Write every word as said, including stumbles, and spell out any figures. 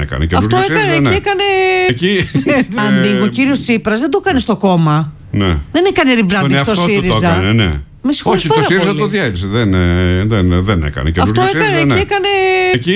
έκανε. Αυτό έκανε ναι. και έκανε. Εκεί. Αντίγο, ο κύριος Τσίπρας δεν το έκανε στο κόμμα. Ναι. Δεν έκανε rebranding στο ΣΥΡΙΖΑ. Το έκανε, ναι. Με όχι, το ΣΥΡΙΖΑ το διέλυσε. Δεν, δεν, δεν έκανε. Αυτό έκανε ΣΥΡΙΖΑ, ναι. και έκανε. Εκεί